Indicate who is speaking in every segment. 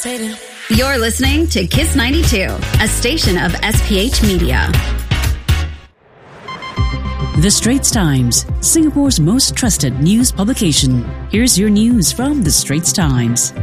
Speaker 1: You're listening to Kiss 92, a station of SPH Media.
Speaker 2: The Straits Times, Singapore's most trusted news publication. Here's your news from The Straits Times.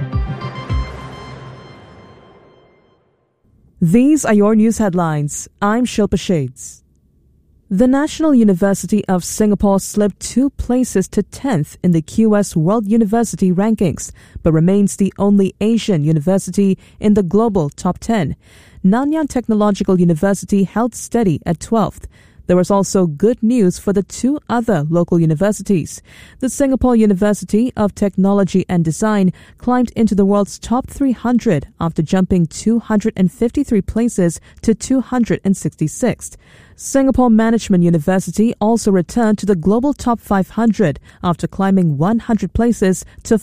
Speaker 3: These are your news headlines. I'm Shilpa Shades. The National University of Singapore slipped 2 places to 10th in the QS World University Rankings, but remains the only Asian university in the global top 10. Nanyang Technological University held steady at 12th. There was also good news for the 2 other local universities. The Singapore University of Technology and Design climbed into the world's top 300 after jumping 253 places to 266th. Singapore Management University also returned to the global top 500 after climbing 100 places to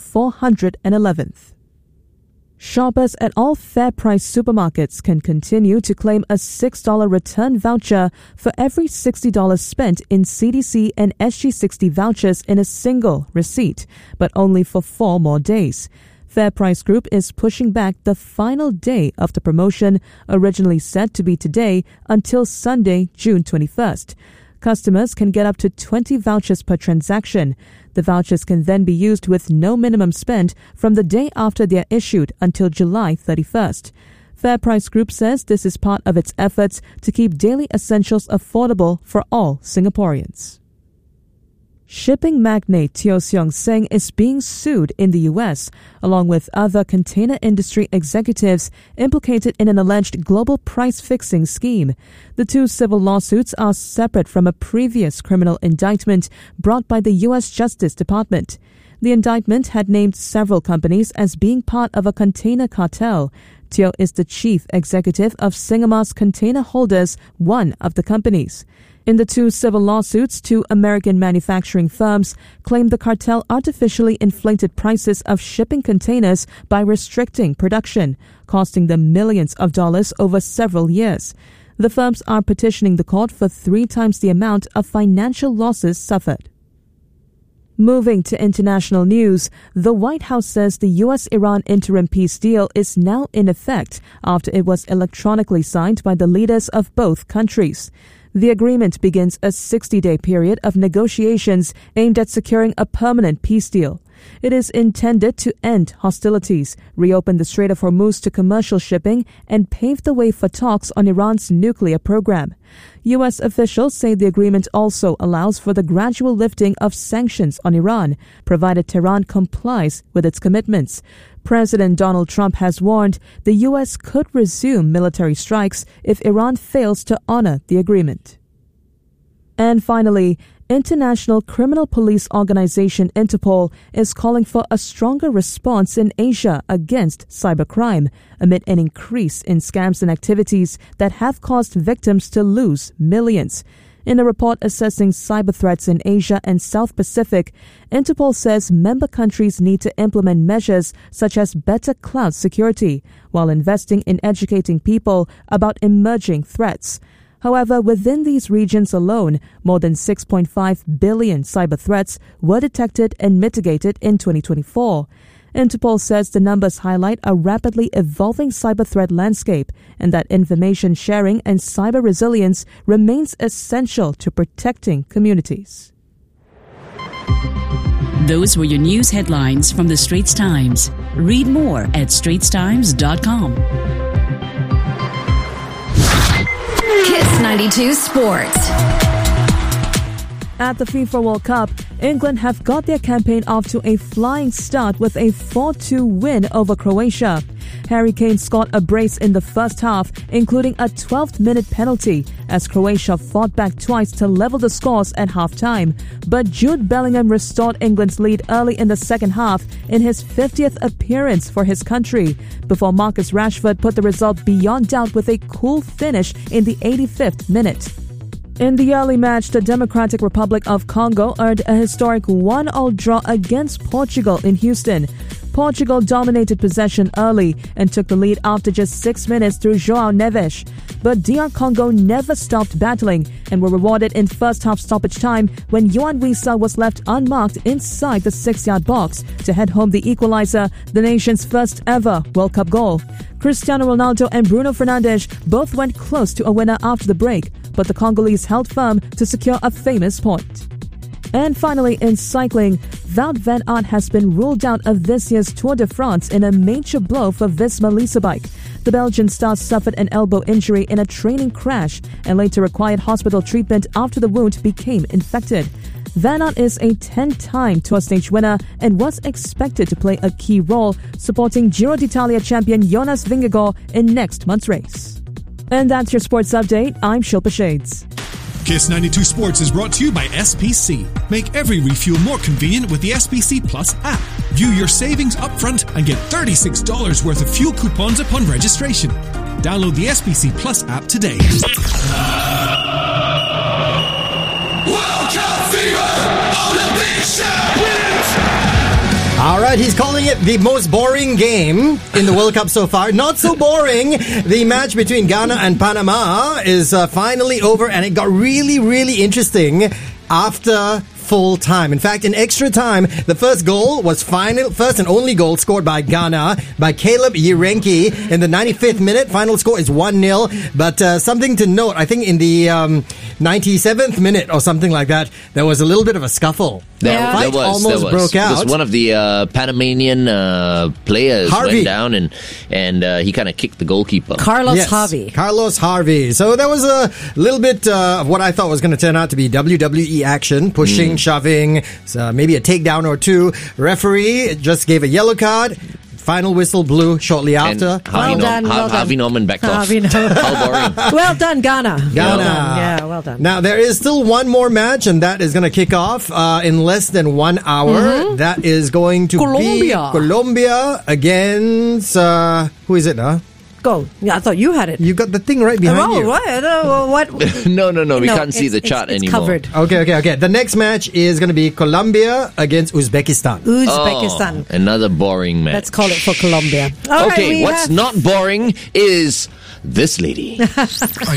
Speaker 3: 411th. Shoppers at all FairPrice supermarkets can continue to claim a $6 return voucher for every $60 spent in CDC and SG60 vouchers in a single receipt, but only for 4 more days. FairPrice Group is pushing back the final day of the promotion, originally set to be today, until Sunday, June 21st. Customers can get up to 20 vouchers per transaction. The vouchers can then be used with no minimum spend from the day after they are issued until July 31st. FairPrice Group says this is part of its efforts to keep daily essentials affordable for all Singaporeans. Shipping magnate Teo Seong Seng is being sued in the U.S., along with other container industry executives implicated in an alleged global price-fixing scheme. The 2 civil lawsuits are separate from a previous criminal indictment brought by the U.S. Justice Department. The indictment had named several companies as being part of a container cartel. Teo is the chief executive of Singamas Container Holders, one of the companies. In the 2 civil lawsuits, 2 American manufacturing firms claimed the cartel artificially inflated prices of shipping containers by restricting production, costing them millions of dollars over several years. The firms are petitioning the court for 3 times the amount of financial losses suffered. Moving to international news, the White House says the U.S.-Iran interim peace deal is now in effect after it was electronically signed by the leaders of both countries. The agreement begins a 60-day period of negotiations aimed at securing a permanent peace deal. It is intended to end hostilities, reopen the Strait of Hormuz to commercial shipping, and pave the way for talks on Iran's nuclear program. U.S. officials say the agreement also allows for the gradual lifting of sanctions on Iran, provided Tehran complies with its commitments. President Donald Trump has warned the U.S. could resume military strikes if Iran fails to honor the agreement. And finally, International Criminal Police Organization Interpol is calling for a stronger response in Asia against cybercrime amid an increase in scams and activities that have caused victims to lose millions. In a report assessing cyber threats in Asia and South Pacific, Interpol says member countries need to implement measures such as better cloud security while investing in educating people about emerging threats. However, within these regions alone, more than 6.5 billion cyber threats were detected and mitigated in 2024. Interpol says the numbers highlight a rapidly evolving cyber threat landscape and that information sharing and cyber resilience remains essential to protecting communities.
Speaker 2: Those were your news headlines from The Straits Times. Read more at straitstimes.com.
Speaker 1: Kiss 92 Sports.
Speaker 3: At the FIFA World Cup, England have got their campaign off to a flying start with a 4-2 win over Croatia. Harry Kane scored a brace in the first half, including a 12th-minute penalty, as Croatia fought back twice to level the scores at half-time. But Jude Bellingham restored England's lead early in the second half in his 50th appearance for his country, before Marcus Rashford put the result beyond doubt with a cool finish in the 85th minute. In the early match, the Democratic Republic of Congo earned a historic 1-1 draw against Portugal in Houston. Portugal dominated possession early and took the lead after just 6 minutes through João Neves. But DR Congo never stopped battling and were rewarded in first half stoppage time when Yohan Wissa was left unmarked inside the 6-yard box to head home the equalizer, the nation's first ever World Cup goal. Cristiano Ronaldo and Bruno Fernandes both went close to a winner after the break, but the Congolese held firm to secure a famous point. And finally, in cycling, Wout van Aert has been ruled out of this year's Tour de France in a major blow for Visma Lease Bike. The Belgian star suffered an elbow injury in a training crash and later required hospital treatment after the wound became infected. Van Aert is a 10-time Tour stage winner and was expected to play a key role supporting Giro d'Italia champion Jonas Vingegaard in next month's race. And that's your sports update. I'm Shilpa Shades.
Speaker 4: Kiss 92 Sports is brought to you by SPC. Make every refuel more convenient with the SPC Plus app. View your savings upfront and get $36 worth of fuel coupons upon registration. Download the SPC Plus app today.
Speaker 5: World Cup fever on the big stage.
Speaker 6: All right, he's calling it the most boring game in the World Cup so far. Not so boring. The match between Ghana and Panama is finally over, and it got really, really interesting after full time. In fact, in extra time, the first goal was first and only goal scored by Ghana by Caleb Yirenki in the 95th minute. Final score is 1-0. But something to note, I think in the 97th minute or something like that, there was a little bit of a scuffle.
Speaker 7: There was.
Speaker 6: Broke out.
Speaker 7: Because one of the Panamanian players
Speaker 6: Harvey
Speaker 7: went down and he kind of kicked the goalkeeper.
Speaker 8: Carlos Harvey.
Speaker 6: Carlos Harvey. So there was a little bit of what I thought was going to turn out to be WWE action, pushing, shoving, maybe a takedown or two. Referee just gave a yellow card. Final whistle blew shortly after.
Speaker 7: Harvey Norman backed off. How boring.
Speaker 8: Well done, Ghana.
Speaker 6: Well done. Now, there is still one more match, and that is going to kick off in less than 1 hour. That is going to be Colombia against... who is it now?
Speaker 8: Go. Yeah, I thought you had it.
Speaker 6: You got the thing right behind you.
Speaker 8: What?
Speaker 7: No, we can't see the chart
Speaker 8: it's
Speaker 7: anymore.
Speaker 8: Covered.
Speaker 6: Okay. The next match is going to be Colombia against Uzbekistan.
Speaker 8: Uzbekistan.
Speaker 7: Oh, another boring match.
Speaker 8: Let's call it for Colombia.
Speaker 7: Okay, what's not boring is this lady.